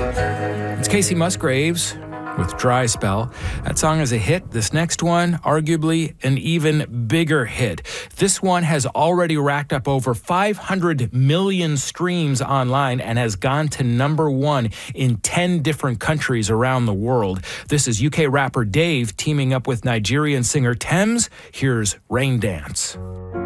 It's Casey Musgraves with Dry Spell. That song is a hit. This next one, arguably an even bigger hit. This one has already racked up over 500 million streams online and has gone to number one in 10 different countries around the world. This is UK rapper Dave teaming up with Nigerian singer Tems. Here's Rain Dance.